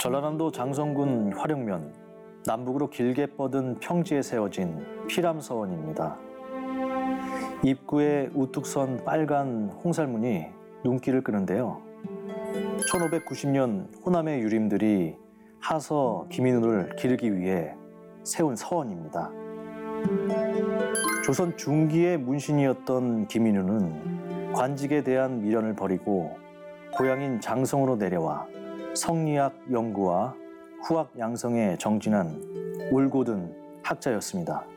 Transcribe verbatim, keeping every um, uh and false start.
전라남도 장성군 화령면 남북으로 길게 뻗은 평지에 세워진 피람서원입니다. 입구에 우뚝 선 빨간 홍살문이 눈길을 끄는데요. 천오백구십 년 호남의 유림들이 하서 김인우를 기르기 위해 세운 서원입니다. 조선 중기의 문신이었던 김인우는 관직에 대한 미련을 버리고 고향인 장성으로 내려와 성리학 연구와 후학 양성에 정진한 올곧은 학자였습니다.